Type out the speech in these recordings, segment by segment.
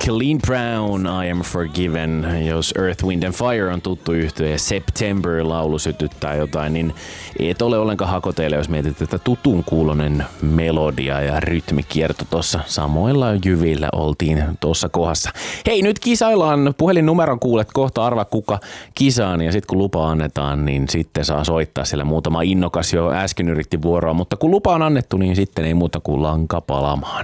Colleen Brown, I Am Forgiven. Jos Earth, Wind and Fire on tuttu yhtye ja September-laulu sytyttää jotain, niin et ole ollenkaan hakoteille, jos mietit, että tutun kuulonen melodia ja rytmikierto tuossa samoilla jyvillä oltiin tuossa kohdassa. Hei, nyt kisaillaan. Puhelinnumeron kuulet kohta, arva kuka kisaan, ja sitten kun lupa annetaan, niin sitten saa soittaa. Siellä muutama innokas jo äsken yritti vuoroa, mutta kun lupa on annettu, niin sitten ei muuta kuin lanka palamaan.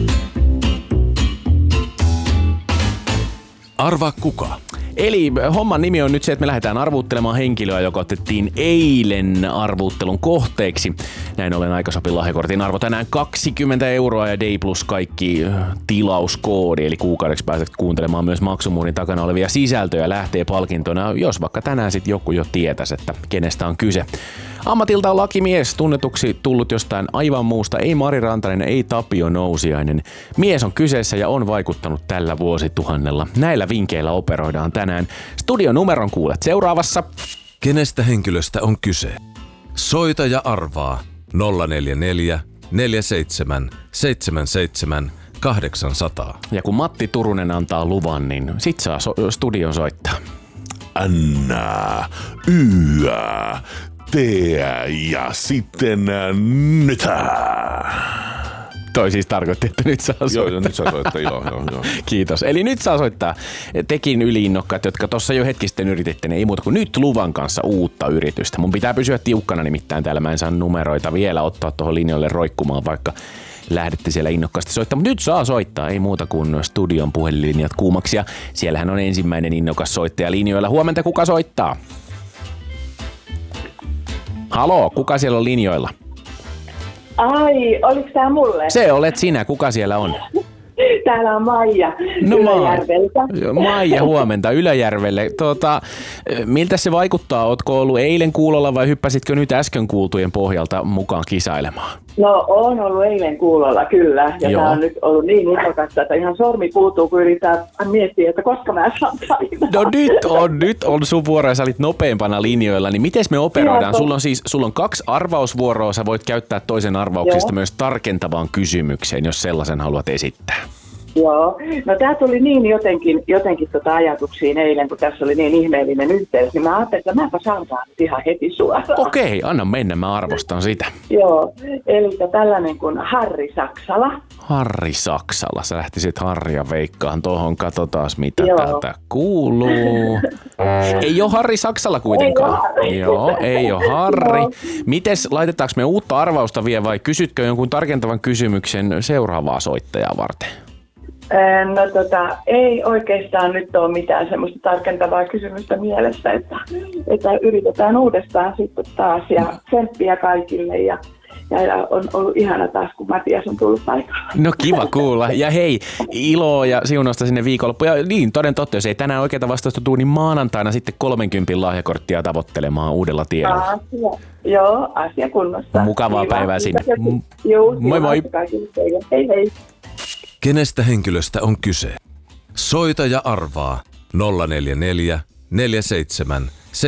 Arvaa kuka. Eli homman nimi on nyt se, että me lähdetään arvuuttelemaan henkilöä, joka otettiin eilen arvuuttelun kohteeksi. Näin ollen Aikasopi lahjakortin arvo tänään 20 € ja Day Plus kaikki tilauskoodi. Eli kuukaudeksi pääset kuuntelemaan myös maksumuurin takana olevia sisältöjä lähtee palkintona, jos vaikka tänään sitten joku jo tietäisi, että kenestä on kyse. Ammatilta on lakimies, tunnetuksi tullut jostain aivan muusta, ei Mari Rantanen, ei Tapio Nousiainen. Mies on kyseessä ja on vaikuttanut tällä vuosituhannella. Näillä vinkeillä operoidaan tänään. Studionumeron kuulet seuraavassa. Kenestä henkilöstä on kyse? Soita ja arvaa 044 47 77 800. Ja kun Matti Turunen antaa luvan, niin sit saa studion soittaa. Anna, yö, tee ja sitten nytä. Toi siis tarkoitti, että nyt saa soittaa. Joo, nyt saa soittaa, joo. Kiitos. Eli nyt saa soittaa tekin yliinnokkaat, jotka tuossa jo hetki sitten yrititte, niin ei muuta kuin nyt luvan kanssa uutta yritystä. Mun pitää pysyä tiukkana nimittäin täällä, mä en saa numeroita vielä ottaa tuohon linjoille roikkumaan, vaikka lähdette siellä innokkaasti soittaa. Mutta nyt saa soittaa, ei muuta kuin studion puhelinlinjat kuumaksi. Ja siellähän on ensimmäinen innokas soittaja linjoilla. Huomenta, kuka soittaa? Haloo, kuka siellä on linjoilla? Ai, oliko tää mulle? Se olet sinä, kuka siellä on? Täällä on Maija Ylöjärveltä. Maija, huomenta Ylöjärvelle. Miltä se vaikuttaa? Ootko ollut eilen kuulolla vai hyppäsitkö nyt äsken kuultujen pohjalta mukaan kisailemaan? No, on ollut eilen kuulolla, kyllä. Ja tää on nyt ollut niin innokasta, että ihan sormi puutuu, kun yrittää miettiä, että koska mä saan tarinaa. No nyt on sun vuoro ja sä olit nopeimpana linjoilla. Niin miten me operoidaan? Sulla on 2 arvausvuoroa. Sä voit käyttää toisen arvauksesta myös tarkentavaan kysymykseen, jos sellaisen haluat esittää. Joo, no tää tuli niin jotenkin ajatuksiin eilen, kun tässä oli niin ihmeellinen yhteys, niin mä ajattelin, että mäpä saan nyt ihan heti suoraan. Okei, anna mennä, mä arvostan sitä. Joo, eli tällainen kuin Harri Saksala. Harri Saksala, sä lähtisit Harria veikkaan tohon, katsotaas mitä täältä kuuluu. Ei oo Harri Saksala kuitenkaan. Joo, ei oo Harri. Mites, laitetaanko me uutta arvausta vielä vai kysytkö jonkun tarkentavan kysymyksen seuraavaa soittajaa varten? No ei oikeastaan nyt ole mitään semmoista tarkentavaa kysymystä mielessä, että yritetään uudestaan sitten taas ja tsemppiä kaikille ja on ollut ihana taas, kun Matias on tullut paikalle. No kiva kuulla. Ja hei, iloa ja siunausta sinne viikonloppuun. Ja niin, toden totta, jos ei tänään oikeata vastausta tule, niin maanantaina sitten 30 lahjakorttia tavoittelemaan uudella tiedolla. Asia kunnossa. Mukavaa päivää sinne. Moi moi. Hei hei. Kenestä henkilöstä on kyse? Soita ja arvaa 044 47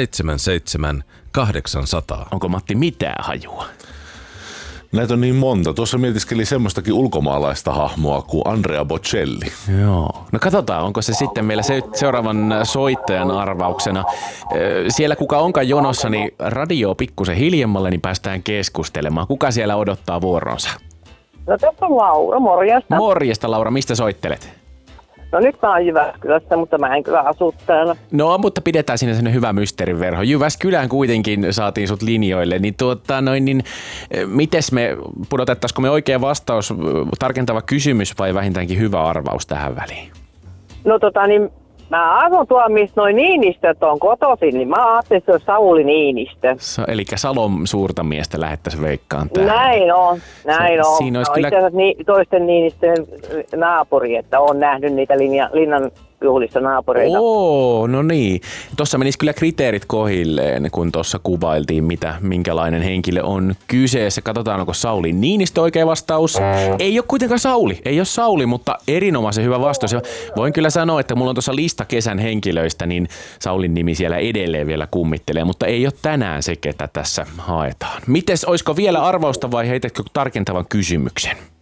77 800. Onko Matti mitään hajua? Näitä on niin monta. Tuossa mietiskeli semmoistakin ulkomaalaista hahmoa kuin Andrea Bocelli. Joo. No katsotaan, onko se sitten meillä seuraavan soittajan arvauksena. Siellä kuka onkaan jonossa, niin radio pikkusen hiljemmalle, niin päästään keskustelemaan. Kuka siellä odottaa vuoronsa? No tässä on Laura, morjesta. Morjesta Laura, mistä soittelet? No nyt mä oon Jyväskylässä, mutta mä en kyllä asu täällä. No, mutta pidetään siinä sellainen hyvä mysteeriverho. Jyväskylään kuitenkin saatiin sut linjoille, niin mites pudotettaisiko me oikea vastaus, tarkentava kysymys vai vähintäänkin hyvä arvaus tähän väliin? No mä asun tuolla, missä noi Niinistöt on kotoisin, niin mä ajattelin, että se on Sauli Niinistö. Eli Salon suurta miestä lähettäisiin veikkaan tähän. Näin on. Siinä olisi kyllä... itse asiassa toisten Niinistöjen naapuri, että on nähnyt niitä linnan juhlissa naapureita. No niin. Tuossa menisi kyllä kriteerit kohilleen, kun tuossa kuvailtiin, minkälainen henkilö on kyseessä. Katsotaan, onko Sauli Niinistö oikea vastaus. Ei ole kuitenkaan Sauli. Ei ole Sauli, mutta erinomaisen hyvä vastaus. Ja voin kyllä sanoa, että mulla on tuossa lista kesän henkilöistä, niin Saulin nimi siellä edelleen vielä kummittelee, mutta ei ole tänään se, ketä tässä haetaan. Mites, olisiko vielä arvausta vai heitätkö tarkentavan kysymyksen?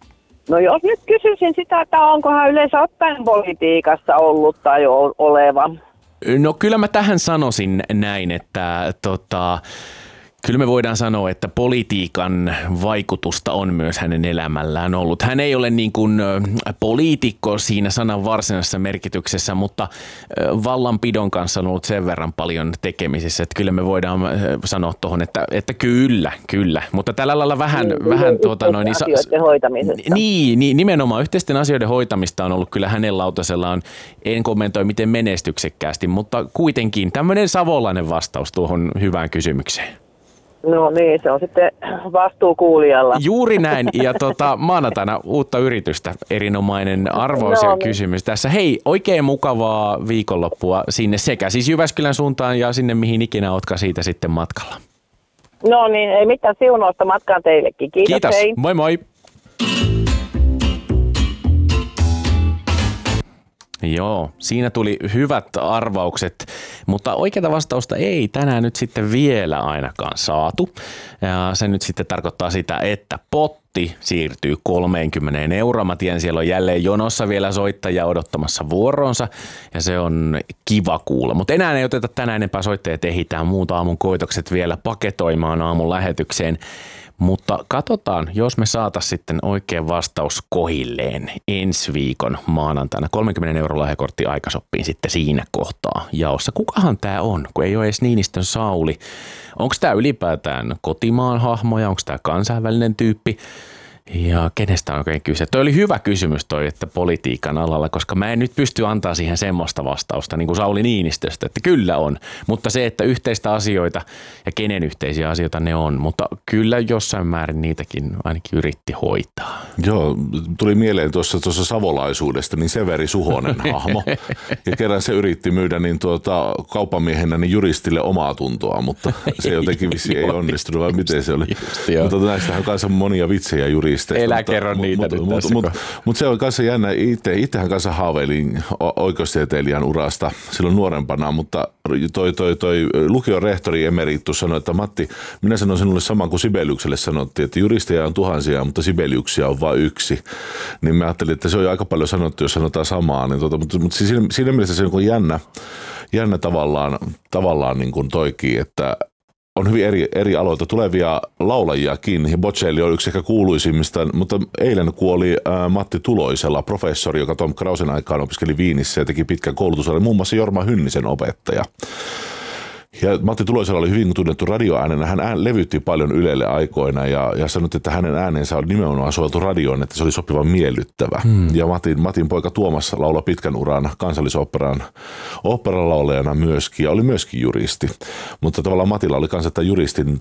No jos nyt kysyisin sitä, että onko hän yleensä ottaen politiikassa ollut tai oleva? No kyllä mä tähän sanoisin näin, että kyllä me voidaan sanoa, että politiikan vaikutusta on myös hänen elämällään ollut. Hän ei ole niin kuin poliitikko siinä sanan varsinaisessa merkityksessä, mutta vallanpidon kanssa on ollut sen verran paljon tekemisissä, että kyllä me voidaan sanoa tuohon, että kyllä. Mutta tällä lailla vähän asioiden hoitamisesta. Niin, nimenomaan yhteisten asioiden hoitamista on ollut kyllä hänen lautasellaan. En kommentoi miten menestyksekkäästi, mutta kuitenkin tämmöinen savolainen vastaus tuohon hyvään kysymykseen. No niin, se on sitten vastuu kuulijalla. Juuri näin, ja maanantaina uutta yritystä, erinomainen arvaus ja kysymys tässä. Hei, oikein mukavaa viikonloppua sinne sekä siis Jyväskylän suuntaan ja sinne mihin ikinä ootkaan siitä sitten matkalla. No niin, ei mitään, siunausta matkaan teillekin. Kiitos. Hei. Moi moi. Joo, siinä tuli hyvät arvaukset, mutta oikeaa vastausta ei tänään nyt sitten vielä ainakaan saatu. Ja se nyt sitten tarkoittaa sitä, että potti siirtyy 30 €. Mä tiedän, siellä on jälleen jonossa vielä soittajia odottamassa vuoronsa ja se on kiva kuulla. Mutta enää ei oteta tänään enempää soittajia, ehitään muut aamun koitokset vielä paketoimaan aamun lähetykseen. Mutta katsotaan, jos me saataisiin sitten oikein vastaus kohilleen ensi viikon maanantaina. 30 € lahjakortti aikasoppiin sitten siinä kohtaa jaossa. Kukahan tämä on, kun ei ole edes Niinistön Sauli? Onko tämä ylipäätään kotimaan hahmoja? Onko tämä kansainvälinen tyyppi? Ja kenestä on oikein kyse? Toi oli hyvä kysymys toi, että politiikan alalla, koska mä en nyt pysty antaa siihen semmoista vastausta niin kuin Sauli Niinistöstä, että kyllä on. Mutta se, että yhteistä asioita ja kenen yhteisiä asioita ne on, mutta kyllä jossain määrin niitäkin ainakin yritti hoitaa. Joo, tuli mieleen tuossa savolaisuudesta, niin Severi Suhonen hahmo. Ja kerran se yritti myydä niin kauppamiehenä niin juristille omaa tuntoa, mutta se jotenkin vissiin ei onnistunut, vai miten se oli. Mutta näistähän on kanssa monia vitsejä juristeista. Elä kerro niitä nyt tässä. Mutta se on kanssa jännä. Itsehän kanssa haaveilin oikeustieteilijän urasta silloin nuorempana, mutta toi lukion rehtori emeritus sanoi, että Matti, minä sanon sinulle saman kuin Sibeliukselle sanottiin, että juristeja on tuhansia, mutta Sibeliuksia on vain yksi. Niin mä ajattelin, että se on jo aika paljon sanottu, jos sanotaan samaa. Niin mutta siinä mielessä se on jännä tavallaan niin kuin toikin, että on hyvin eri aloilta tulevia laulajiakin, ja Bocelli on yksi ehkä kuuluisimmista, mutta eilen kuoli Matti Tuloisella, professori, joka Tom Krausen aikaan opiskeli Viinissä ja teki pitkän koulutuksen, oli muun muassa Jorma Hynnisen opettaja. Ja Matti Tuloisella oli hyvin tunnettu radioäänenä. Hän levytti paljon Ylelle aikoina ja sanoi, että hänen äänensä oli nimenomaan soveltu radioon, että se oli sopivan miellyttävä. Ja Matin poika Tuomas lauloi pitkän uran Kansallisoopperan oopperalaulajana myöskin ja oli myöskin juristi. Mutta tavallaan Matilla oli kanssa tämä juristin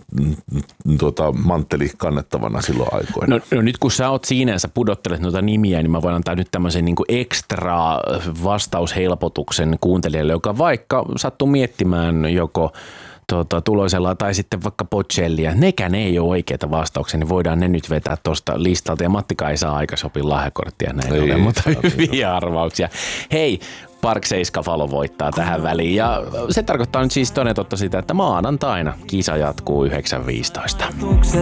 mantteli kannettavana silloin aikoina. No nyt kun sä oot siinä ja sä pudottelet noita nimiä, niin mä voin antaa nyt tämmöisen niin kuin ekstra vastaushelpotuksen kuuntelijalle, joka vaikka sattuu miettimään joko Tuloisella tai sitten vaikka Bocellia. Nekään ei ole oikeita vastauksia, niin voidaan ne nyt vetää tuosta listalta. Ja Mattika ei saa aikasopin lahjakorttia näin ole, mutta hyviä arvauksia. Hei, Park Seiskafalo voittaa tähän väliin. Ja se tarkoittaa nyt siis toden totta sitä, että maanantaina kisa jatkuu 9.15.